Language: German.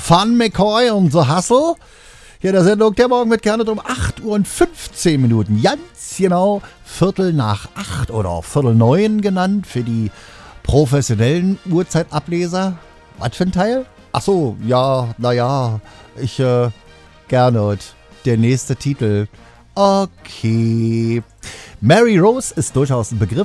Fun McCoy und The Hustle. Hier der Sendung der Morgen mit Kernet um 8 Uhr und 15 Minuten. Ganz genau 7:45 oder auch 8:45 genannt für die professionellen Uhrzeitableser. Was für ein Teil? Ach so, ja, naja, ich, Gernot, der nächste Titel. Okay. Mary Rose ist durchaus ein Begriff.